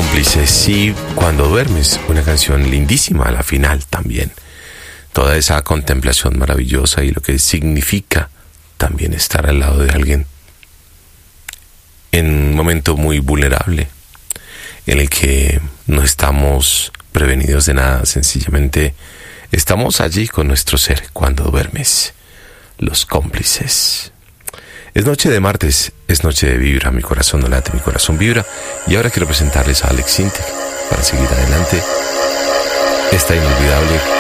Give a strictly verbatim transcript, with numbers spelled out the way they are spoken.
Cómplices y Cuando duermes, una canción lindísima a la final también. Toda esa contemplación maravillosa y lo que significa también estar al lado de alguien en un momento muy vulnerable, en el que no estamos prevenidos de nada, sencillamente estamos allí con nuestro ser cuando duermes. Los Cómplices. Es noche de martes, es noche de vibra, mi corazón no late, mi corazón vibra, y ahora quiero presentarles a Alex Sintek para seguir adelante esta inolvidable